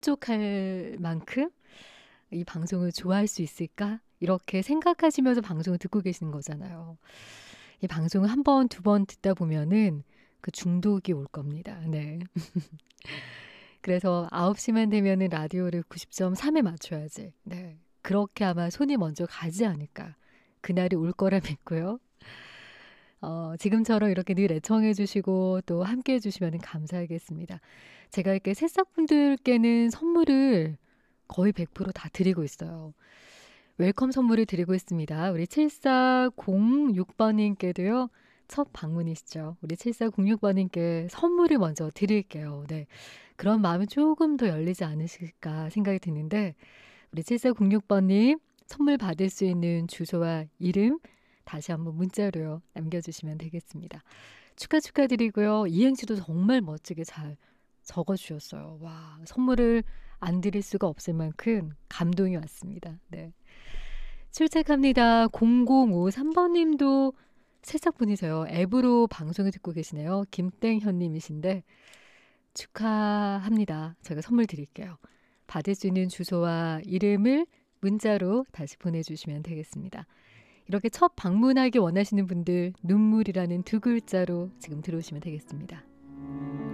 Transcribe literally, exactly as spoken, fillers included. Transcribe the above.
흡족할 만큼 이 방송을 좋아할 수 있을까? 이렇게 생각하시면서 방송을 듣고 계시는 거잖아요. 이 방송을 한 번, 두 번 듣다 보면은 그 중독이 올 겁니다. 네. 그래서 아홉 시만 되면은 라디오를 구십 점 삼에 맞춰야지. 네. 그렇게 아마 손이 먼저 가지 않을까. 그날이 올 거라 믿고요. 어, 지금처럼 이렇게 늘 애청해 주시고 또 함께 해 주시면 감사하겠습니다. 제가 이렇게 새싹분들께는 선물을 거의 백 퍼센트 다 드리고 있어요. 웰컴 선물을 드리고 있습니다. 우리 칠사공육 번님께도요. 첫 방문이시죠. 우리 칠사공육 번님께 선물을 먼저 드릴게요. 네. 그런 마음이 조금 더 열리지 않으실까 생각이 드는데 우리 칠사공육 번님 선물 받을 수 있는 주소와 이름 다시 한번 문자로요. 남겨주시면 되겠습니다. 축하 축하드리고요. 이행시도 정말 멋지게 잘 적어주셨어요. 와, 선물을 안 드릴 수가 없을 만큼 감동이 왔습니다. 네. 출첵합니다. 공공오삼 번님도 새싹분이세요. 앱으로 방송을 듣고 계시네요. 김땡현님이신데 축하합니다. 제가 선물 드릴게요. 받을 수 있는 주소와 이름을 문자로 다시 보내주시면 되겠습니다. 이렇게 첫 방문하기 원하시는 분들 눈물이라는 두 글자로 지금 들어오시면 되겠습니다.